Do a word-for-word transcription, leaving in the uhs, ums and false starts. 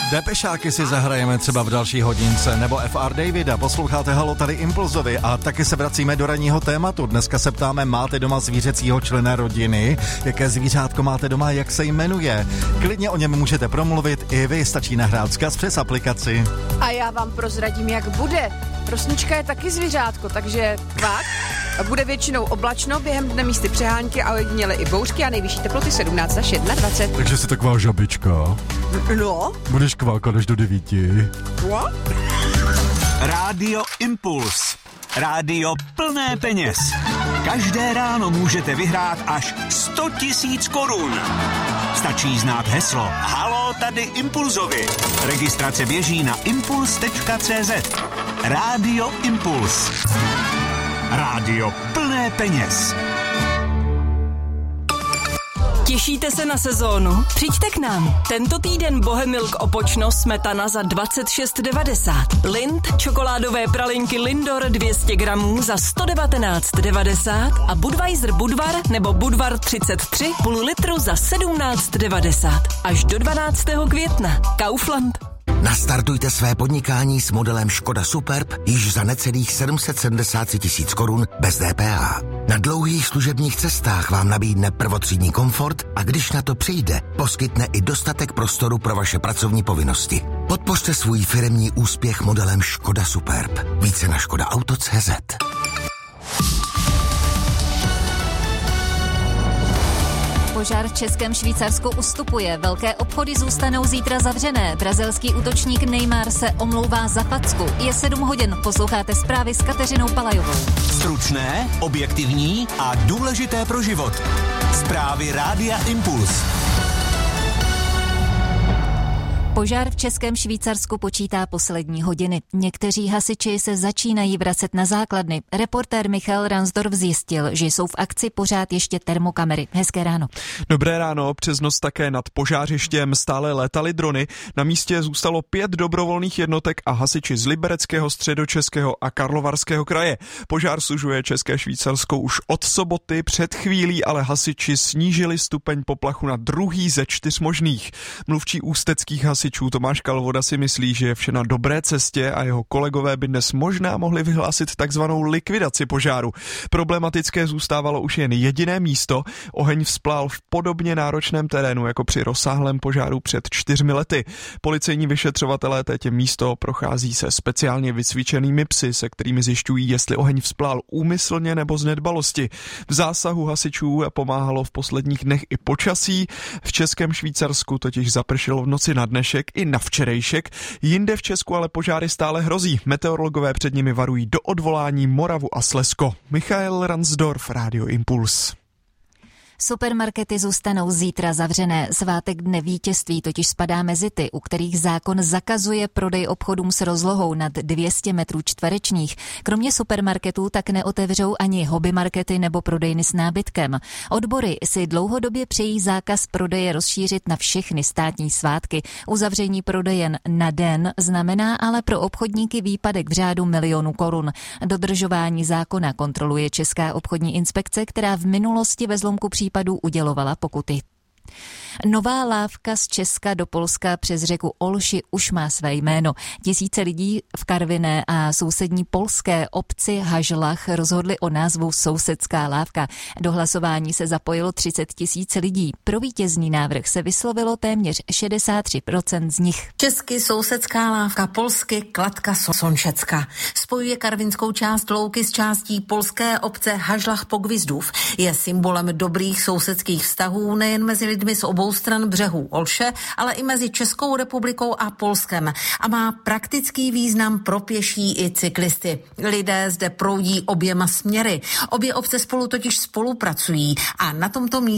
Depešáky si zahrajeme třeba v další hodince, nebo F R Davida, posloucháte Halo, tady Impulzovi a taky se vracíme do ranního tématu. Dneska se ptáme, máte doma zvířecího člena rodiny, jaké zvířátko máte doma, jak se jmenuje. Klidně o něm můžete promluvit i vy, stačí nahrát vzkaz přes aplikaci. A já vám prozradím, jak bude. Rosnička je taky zvířátko, takže kvák. Bude většinou oblačno, během dne místy přehánky a ojediněle i bouřky a nejvyšší teploty sedmnáct až dvacet jedna. Takže jsi taková žabička. No. Budeš kvákat až do devíti. No? Rádio Impuls. Rádio plné peněz. Každé ráno můžete vyhrát až sto tisíc korun. Stačí znát heslo Halo, tady Impulzovi. Registrace běží na impuls tečka cé zet. Rádio Impuls. Rádio plné peněz. Těšíte se na sezónu? Přijďte k nám. Tento týden Bohemilk Opočno smetana za dvacet šest devadesát. Lind čokoládové pralinky Lindor dvě stě gramů za sto devatenáct devadesát a Budweiser Budvar nebo Budvar třicet tři půl litru za sedmnáct devadesát. Až do dvanáctého května. Kaufland. Nastartujte své podnikání s modelem Škoda Superb již za necelých sedm set sedmdesát tisíc korun bez D P H. Na dlouhých služebních cestách vám nabídne prvotřídní komfort a když na to přijde, poskytne i dostatek prostoru pro vaše pracovní povinnosti. Podpořte svůj firemní úspěch modelem Škoda Superb. Více na škoda auto tečka cé zet. Požár v Českém Švýcarsku ustupuje. Velké obchody zůstanou zítra zavřené. Brazilský útočník Neymar se omlouvá za facku. Je sedm hodin. Posloucháte zprávy s Kateřinou Palajovou. Stručné, objektivní a důležité pro život. Zprávy Rádia Impuls. Požár v Českém Švýcarsku počítá poslední hodiny. Někteří hasiči se začínají vracet na základny. Reportér Michal Ransdorf zjistil, že jsou v akci pořád ještě termokamery. Hezké ráno. Dobré ráno, přes noc také nad požářištěm stále létaly drony. Na místě zůstalo pět dobrovolných jednotek a hasiči z Libereckého, Středočeského a Karlovarského kraje. Požár sužuje České Švýcarsko už od soboty, před chvílí ale hasiči snížili stupeň poplachu na druhý ze čtyř možných. Mluvčí ústeckých hasičů Tomáš Kalvoda si myslí, že je vše na dobré cestě a jeho kolegové by dnes možná mohli vyhlásit takzvanou likvidaci požáru. Problematické zůstávalo už jen jediné místo. Oheň vzplál v podobně náročném terénu jako při rozsáhlém požáru před čtyřmi lety. Policejní vyšetřovatelé teď místo prochází se speciálně vycvičenými psy, se kterými zjišťují, jestli oheň vzplál úmyslně nebo z nedbalosti. V zásahu hasičů pomáhalo v posledních dnech i počasí. V Českém Švýcarsku totiž zapršelo v noci na dnešek i na včerejšek. Jinde v Česku ale požáry stále hrozí. Meteorologové před nimi varují do odvolání Moravu a Slezsko. Michael Ransdorf, Rádio Impuls. Supermarkety zůstanou zítra zavřené. Svátek Dne vítězství totiž spadá mezi ty, u kterých zákon zakazuje prodej obchodům s rozlohou nad dvě stě metrů čtverečních. Kromě supermarketů tak neotevřou ani hobbymarkety nebo prodejny s nábytkem. Odbory si dlouhodobě přejí zákaz prodeje rozšířit na všechny státní svátky. Uzavření prodejen na den znamená ale pro obchodníky výpadek v řádu milionů korun. Dodržování zákona kontroluje Česká obchodní inspekce, která v minulosti ve zlomku případů udělovala pokuty. Nová lávka z Česka do Polska přes řeku Olši už má své jméno. Tisíce lidí v Karviné a sousední polské obci Hažlach rozhodli o názvu Sousedská lávka. Do hlasování se zapojilo třicet tisíc lidí. Pro vítězný návrh se vyslovilo téměř šedesát tři procent z nich. Česky Sousedská lávka, polsky Klatka Sončecka. Spojuje karvinskou část Louky s částí polské obce Hažlach Pogvizdův. Je symbolem dobrých sousedských vztahů nejen mezi lidmi z obou stran břehů Olše, ale i mezi Českou republikou a Polskem a má praktický význam pro pěší i cyklisty. Lidé zde proudí oběma směry. Obě obce spolu totiž spolupracují a na tomto místě